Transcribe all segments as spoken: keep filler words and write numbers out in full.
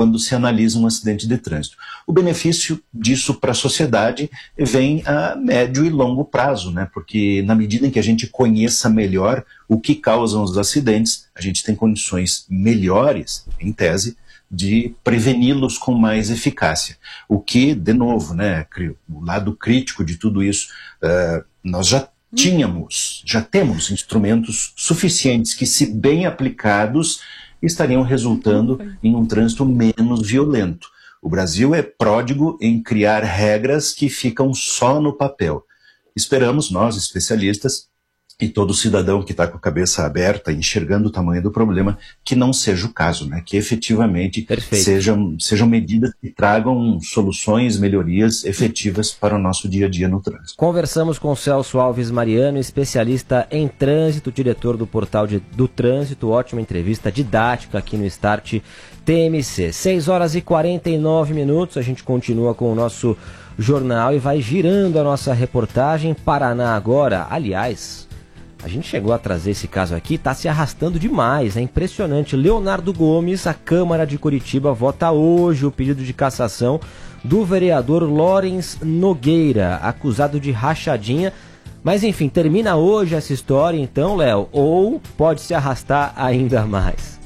quando se analisa um acidente de trânsito. O benefício disso para a sociedade vem a médio e longo prazo, né? Porque na medida em que a gente conheça melhor o que causam os acidentes, a gente tem condições melhores, em tese, de preveni-los com mais eficácia. O que, de novo, né, o lado crítico de tudo isso, uh, nós já tínhamos, já temos instrumentos suficientes que, se bem aplicados, estariam resultando em um trânsito menos violento. O Brasil é pródigo em criar regras que ficam só no papel. Esperamos, nós, especialistas, e todo cidadão que está com a cabeça aberta, enxergando o tamanho do problema, que não seja o caso, né? Que efetivamente sejam, sejam medidas que tragam soluções, melhorias efetivas para o nosso dia a dia no trânsito. Conversamos com Celso Alves Mariano, especialista em trânsito, diretor do Portal de, do Trânsito. Ótima entrevista didática aqui no Start T M C. seis horas e quarenta e nove minutos, a gente continua com o nosso jornal e vai girando a nossa reportagem. Paraná agora, aliás... A gente chegou a trazer esse caso aqui, está se arrastando demais, é impressionante. Leonardo Gomes, a Câmara de Curitiba, vota hoje o pedido de cassação do vereador Lawrence Nogueira, acusado de rachadinha. Mas enfim, termina hoje essa história então, Léo, ou pode se arrastar ainda mais?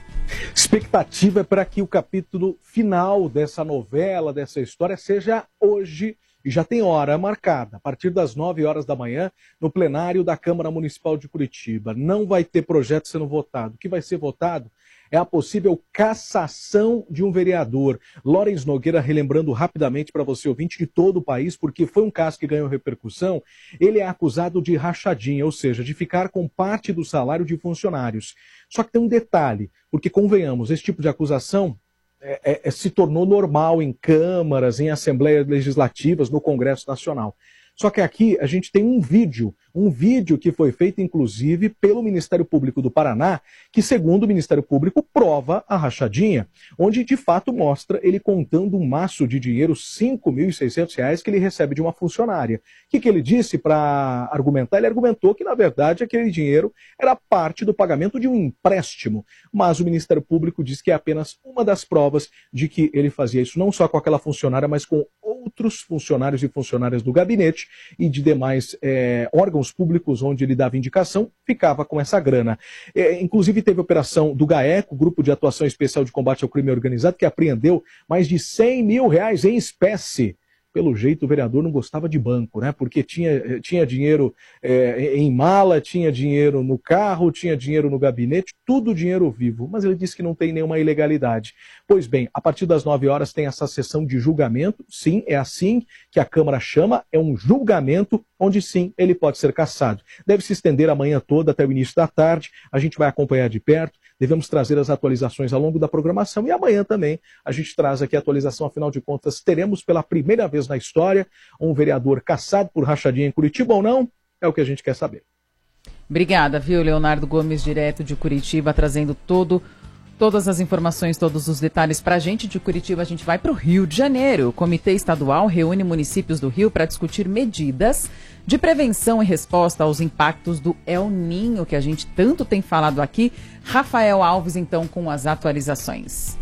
Expectativa é para que o capítulo final dessa novela, dessa história, seja hoje. E já tem hora marcada, a partir das nove horas da manhã, no plenário da Câmara Municipal de Curitiba. Não vai ter projeto sendo votado. O que vai ser votado é a possível cassação de um vereador. Lawrence Nogueira, relembrando rapidamente para você, ouvinte de todo o país, porque foi um caso que ganhou repercussão, ele é acusado de rachadinha, ou seja, de ficar com parte do salário de funcionários. Só que tem um detalhe, porque convenhamos, esse tipo de acusação... É, é, se tornou normal em câmaras, em assembleias legislativas, no Congresso Nacional. Só que aqui a gente tem um vídeo, um vídeo que foi feito inclusive pelo Ministério Público do Paraná, que segundo o Ministério Público prova a rachadinha, onde de fato mostra ele contando um maço de dinheiro, cinco mil e seiscentos reais, que ele recebe de uma funcionária. O que, que ele disse para argumentar? Ele argumentou que na verdade aquele dinheiro era parte do pagamento de um empréstimo, mas o Ministério Público diz que é apenas uma das provas de que ele fazia isso não só com aquela funcionária, mas com outros funcionários e funcionárias do gabinete e de demais é, órgãos públicos onde ele dava indicação, ficava com essa grana. É, inclusive teve a operação do GAECO, Grupo de Atuação Especial de Combate ao Crime Organizado, que apreendeu mais de cem mil reais em espécie. Pelo jeito o vereador não gostava de banco, né? Porque tinha, tinha dinheiro é, em mala, tinha dinheiro no carro, tinha dinheiro no gabinete, tudo dinheiro vivo. Mas ele disse que não tem nenhuma ilegalidade. Pois bem, a partir das nove horas tem essa sessão de julgamento. Sim, é assim que a Câmara chama, é um julgamento onde sim, ele pode ser cassado. Deve se estender a manhã toda até o início da tarde, a gente vai acompanhar de perto. Devemos trazer as atualizações ao longo da programação e amanhã também a gente traz aqui a atualização, afinal de contas, teremos pela primeira vez na história um vereador cassado por rachadinha em Curitiba ou não? É o que a gente quer saber. Obrigada, viu, Leonardo Gomes, direto de Curitiba, trazendo todo, todas as informações, todos os detalhes para a gente. De Curitiba a gente vai para o Rio de Janeiro. O Comitê Estadual reúne municípios do Rio para discutir medidas de prevenção e resposta aos impactos do El Niño, que a gente tanto tem falado aqui. Rafael Alves, então, com as atualizações.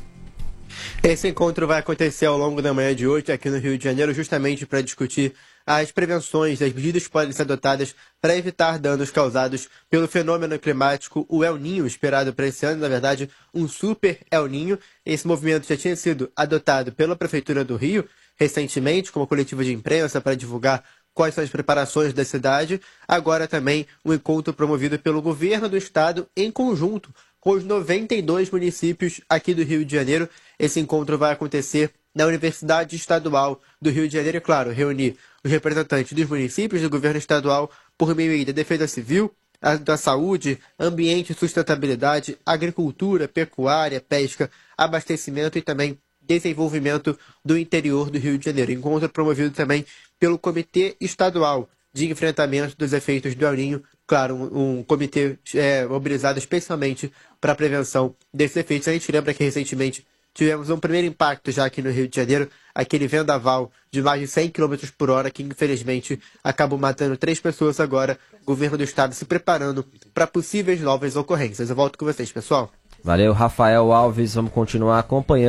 Esse encontro vai acontecer ao longo da manhã de hoje aqui no Rio de Janeiro, justamente para discutir as prevenções, as medidas que podem ser adotadas para evitar danos causados pelo fenômeno climático, o El Niño, esperado para esse ano, na verdade, um super El Niño. Esse movimento já tinha sido adotado pela Prefeitura do Rio recentemente, como coletiva de imprensa para divulgar quais são as preparações da cidade. Agora também um encontro promovido pelo governo do estado em conjunto com os noventa e dois municípios aqui do Rio de Janeiro. Esse encontro vai acontecer na Universidade Estadual do Rio de Janeiro e, claro, reunir os representantes dos municípios do governo estadual por meio da Defesa Civil, a, da saúde, ambiente e sustentabilidade, agricultura, pecuária, pesca, abastecimento e também desenvolvimento do interior do Rio de Janeiro. Encontro promovido também pelo Comitê Estadual de Enfrentamento dos Efeitos do El Niño, claro, um, um comitê é, mobilizado especialmente para a prevenção desses efeitos. A gente lembra que recentemente tivemos um primeiro impacto já aqui no Rio de Janeiro, aquele vendaval de mais de cem quilômetros por hora, que infelizmente acabou matando três pessoas. Agora, o governo do estado se preparando para possíveis novas ocorrências. Eu volto com vocês, pessoal. Valeu, Rafael Alves, vamos continuar acompanhando.